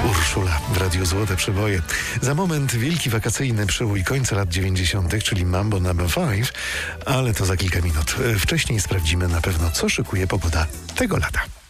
Urszula w Radiu Złote Przeboje. Za moment wielki wakacyjny przebój końca lat 90., czyli Mambo No. 5, ale to za kilka minut. Wcześniej sprawdzimy na pewno, co szykuje pogoda tego lata.